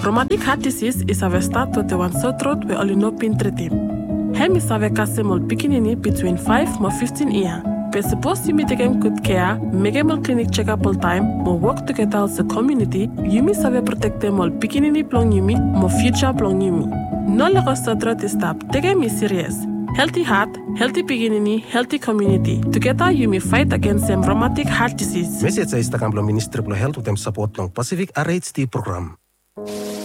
Rheumatic heart disease is a stato te wan sotrot we olinopin tretim. Hem is ave kasemol pikinini between 5 mo 15 years. We're supposed to take good care, make them clinic check-up all time, mo work together as a community, yumi save protect them all pikinini plong yumi, mo future plong yumi. No lego sotrot to stop, take me serious. Healthy heart, healthy pikinini, healthy community. Together yumi fight against rheumatic heart disease. Message sa Ministry of Health with them support ng Pacific RHD program.